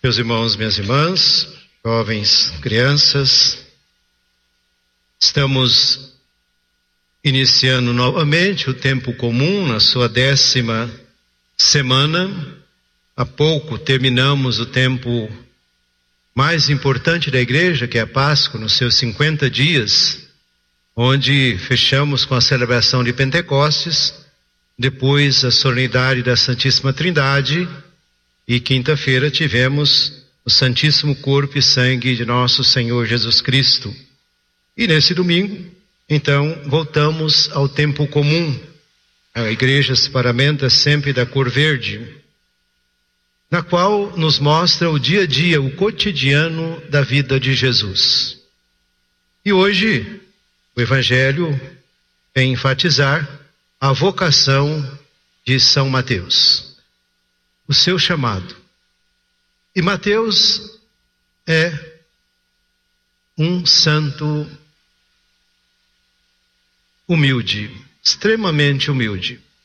Meus irmãos, minhas irmãs, jovens, crianças, estamos iniciando novamente o tempo comum na sua 10ª semana. Há pouco terminamos o tempo mais importante da igreja, que é a Páscoa, nos seus 50 dias, onde fechamos com a celebração de Pentecostes, depois a solenidade da Santíssima Trindade, e quinta-feira tivemos o Santíssimo Corpo e Sangue de nosso Senhor Jesus Cristo. E nesse domingo, então, voltamos ao tempo comum. A igreja se paramenta sempre da cor verde, na qual nos mostra o dia a dia, o cotidiano da vida de Jesus. E hoje, o Evangelho vem enfatizar a vocação de São Mateus, o seu chamado. E Mateus é um santo humilde, extremamente humilde.